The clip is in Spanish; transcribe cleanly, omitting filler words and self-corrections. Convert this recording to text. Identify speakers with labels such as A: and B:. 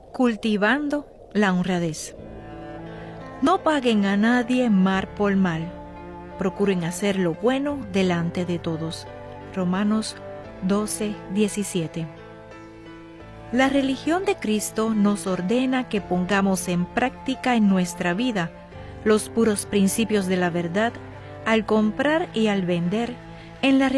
A: Cultivando la honradez. No paguen a nadie mal por mal. Procuren hacer lo bueno delante de todos. Romanos 12:17. La religión de Cristo nos ordena que pongamos en práctica en nuestra vida los puros principios de la verdad al comprar y al vender, en la